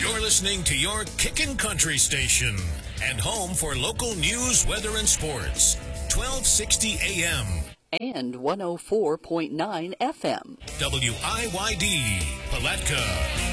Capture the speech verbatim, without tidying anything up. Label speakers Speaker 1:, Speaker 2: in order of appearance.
Speaker 1: You're listening to your Kickin' Country station and home for local news, weather, and sports. twelve sixty A M.
Speaker 2: And one oh four point nine F M.
Speaker 1: W I Y D, Palatka.